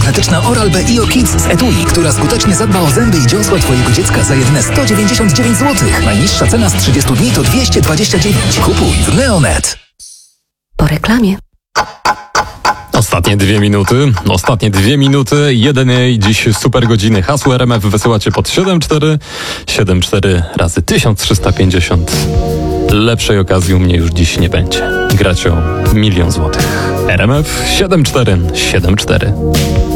magnetyczna Oral-B IO Kids z etui, która skutecznie zadba o zęby i dziąsła twojego dziecka za jedyne 199 zł. Najniższa cena z 30 dni to 229. Kupuj w Neonet. Po reklamie. Ostatnie 2 minuty, jedynej dziś super godziny. Hasło RMF wysyłacie pod 7474 razy 1350. Lepszej okazji u mnie już dziś nie będzie. Grać o 1 000 000 złotych. RMF 7474.